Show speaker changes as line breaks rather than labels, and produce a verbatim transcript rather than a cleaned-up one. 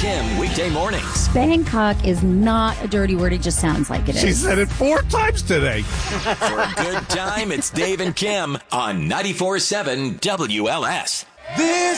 Kim, weekday mornings.
Bangkok is not a dirty word. It just sounds like it is.
She said it four times today.
For a good time, it's Dave and Kim on ninety-four point seven W L S.
This